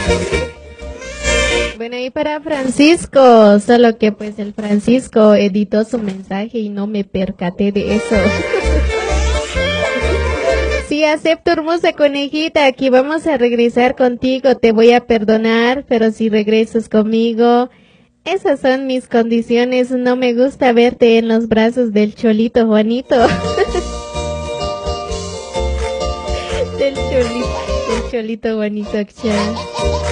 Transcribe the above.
Bueno, y para Francisco, solo que pues el Francisco editó su mensaje y no me percaté de eso. Sí, acepto, hermosa conejita, aquí vamos a regresar contigo, te voy a perdonar, pero si regresas conmigo, esas son mis condiciones, no me gusta verte en los brazos del cholito Juanito. Del cholito Juanito, chao.